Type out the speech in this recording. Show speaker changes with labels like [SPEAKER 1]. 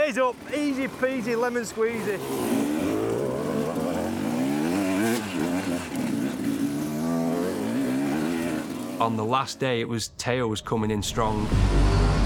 [SPEAKER 1] Raise up, easy peasy, lemon squeezy.
[SPEAKER 2] On the last day, Teo was coming in strong.